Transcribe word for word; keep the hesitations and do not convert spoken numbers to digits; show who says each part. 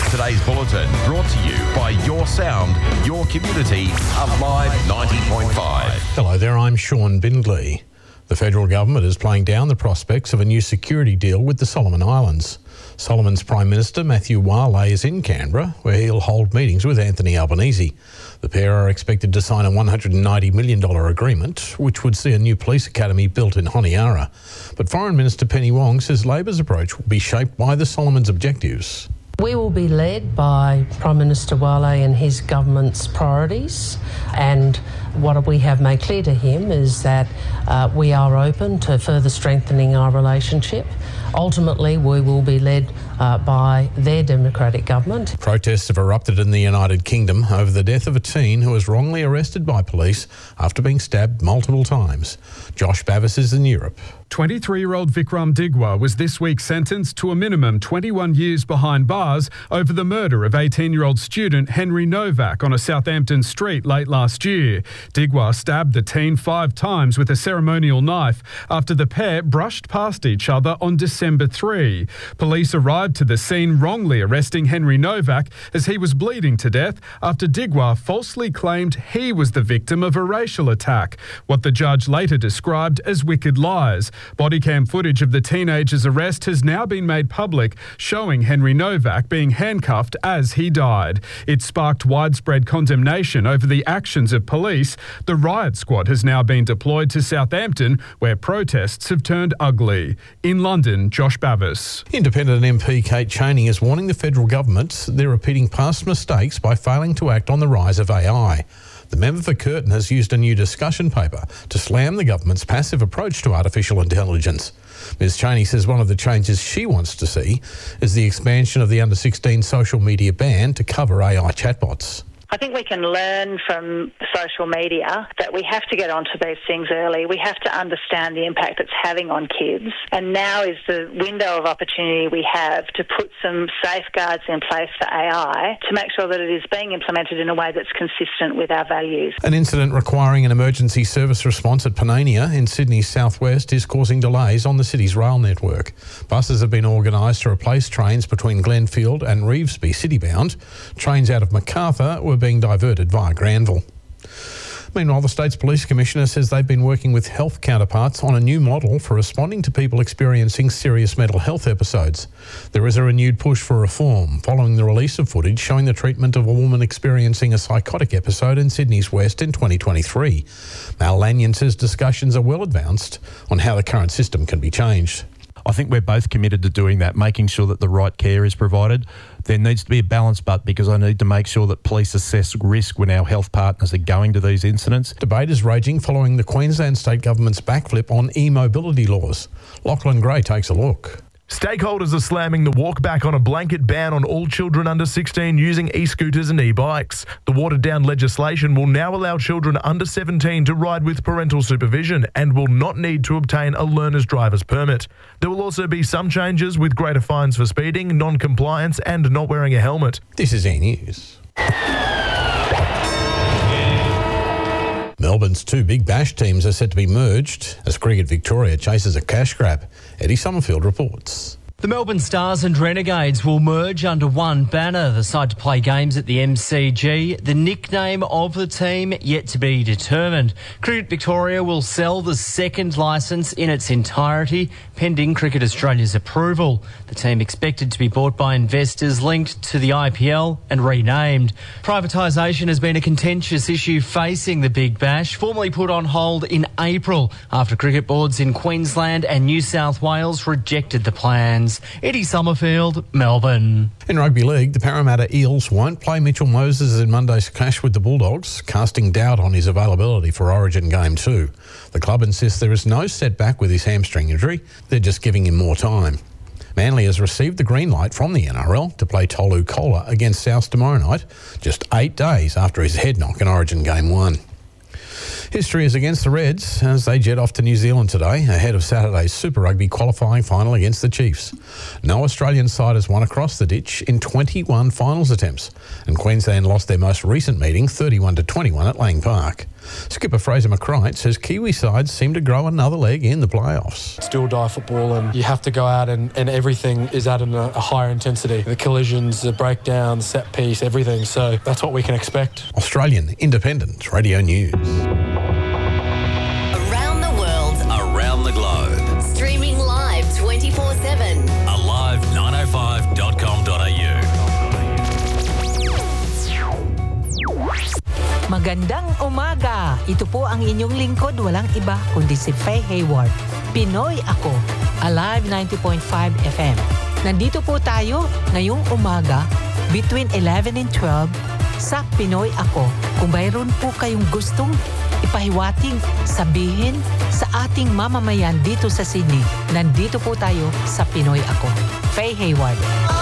Speaker 1: Today's bulletin brought to you by Your Sound, Your Community, Alive ninety point five.
Speaker 2: Hello there, I'm Sean Bindley. The federal government is playing down the prospects of a new security deal with the Solomon Islands. Solomon's Prime Minister Matthew Wale is in Canberra, where he'll hold meetings with Anthony Albanese. The pair are expected to sign a one hundred ninety million dollars agreement, which would see a new police academy built in Honiara. But Foreign Minister Penny Wong says Labor's approach will be shaped by the Solomons' objectives.
Speaker 3: We will be led by Prime Minister Wale and his government's priorities, and what we have made clear to him is that uh, we are open to further strengthening our relationship. Ultimately, we will be led uh, by their democratic government.
Speaker 2: Protests have erupted in the United Kingdom over the death of a teen who was wrongly arrested by police after being stabbed multiple times. Josh Bavis is in Europe.
Speaker 4: twenty-three-year-old Vikram Digwa was this week sentenced to a minimum twenty-one years behind bars over the murder of eighteen-year-old student Henry Novak on a Southampton street late last year. Digwa stabbed the teen five times with a ceremonial knife after the pair brushed past each other on December third. Police arrived to the scene wrongly arresting Henry Novak as he was bleeding to death after Digwa falsely claimed he was the victim of a racial attack, what the judge later described as wicked lies. Bodycam footage of the teenager's arrest has now been made public, showing Henry Novak being handcuffed as he died. It sparked widespread condemnation over the actions of police. The riot squad has now been deployed to Southampton, where protests have turned ugly. In London, Josh Bavis.
Speaker 2: Independent M P Kate Chaney is warning the federal government they're repeating past mistakes by failing to act on the rise of A I. The member for Curtin has used a new discussion paper to slam the government's passive approach to artificial intelligence. Ms Chaney says one of the changes she wants to see is the expansion of the under sixteen social media ban to cover A I chatbots.
Speaker 5: I think we can learn from social media that we have to get onto these things early. We have to understand the impact it's having on kids. And now is the window of opportunity we have to put some safeguards in place for A I to make sure that it is being implemented in a way that's consistent with our values.
Speaker 2: An incident requiring an emergency service response at Panania in Sydney's southwest is causing delays on the city's rail network. Buses have been organised to replace trains between Glenfield and Revesby citybound. Trains out of Macarthur were being diverted via Granville. Meanwhile, the state's police commissioner says they've been working with health counterparts on a new model for responding to people experiencing serious mental health episodes. There is a renewed push for reform following the release of footage showing the treatment of a woman experiencing a psychotic episode in Sydney's West in twenty twenty-three. Mal Lanyon says discussions are well advanced on how the current system can be changed.
Speaker 6: I think we're both committed to doing that, making sure that the right care is provided. There needs to be a balance, but because I need to make sure that police assess risk when our health partners are going to these incidents.
Speaker 2: Debate is raging following the Queensland State Government's backflip on e-mobility laws. Lachlan Gray takes a look.
Speaker 7: Stakeholders are slamming the walk back on a blanket ban on all children under sixteen using e-scooters and e-bikes. The watered-down legislation will now allow children under seventeen to ride with parental supervision and will not need to obtain a learner's driver's permit. There will also be some changes with greater fines for speeding, non-compliance and not wearing a helmet.
Speaker 2: This is E News. Melbourne's two big bash teams are set to be merged as Cricket Victoria chases a cash grab. Eddie Summerfield reports.
Speaker 8: The Melbourne Stars and Renegades will merge under one banner. The side to play games at the M C G. The nickname of the team yet to be determined. Cricket Victoria will sell the second licence in its entirety, pending Cricket Australia's approval. The team expected to be bought by investors linked to the I P L and renamed. Privatisation has been a contentious issue facing the Big Bash, formally put on hold in April after cricket boards in Queensland and New South Wales rejected the plans. Eddie Summerfield, Melbourne.
Speaker 2: In rugby league, the Parramatta Eels won't play Mitchell Moses in Monday's clash with the Bulldogs, casting doubt on his availability for Origin Game two. The club insists there is no setback with his hamstring injury. They're just giving him more time. Manly has received the green light from the N R L to play Tolu Kola against South tomorrow night, just eight days after his head knock in Origin Game one. History is against the Reds as they jet off to New Zealand today ahead of Saturday's Super Rugby qualifying final against the Chiefs. No Australian side has won across the ditch in twenty-one finals attempts, and Queensland lost their most recent meeting thirty-one to twenty-one at Lang Park. Skipper Fraser McCright says Kiwi sides seem to grow another leg in the playoffs.
Speaker 9: Still die football, and you have to go out and, and everything is at a, a higher intensity. The collisions, the breakdowns, set piece, everything. So that's what we can expect.
Speaker 2: Australian Independent Radio News.
Speaker 10: Around the world,
Speaker 1: Around the globe.
Speaker 10: streaming live twenty-four seven.
Speaker 1: alive nine oh five dot com dot a u.
Speaker 11: Magandang umaga! Ito po ang inyong lingkod, walang iba kundi si Faye Hayward. Pinoy ako, Alive ninety point five F M. Nandito po tayo ngayong umaga between eleven and twelve sa Pinoy Ako. Kung mayroon po kayong gustong ipahiwating, sabihin sa ating mamamayan dito sa Sydney, nandito po tayo sa Pinoy Ako. Faye Hayward.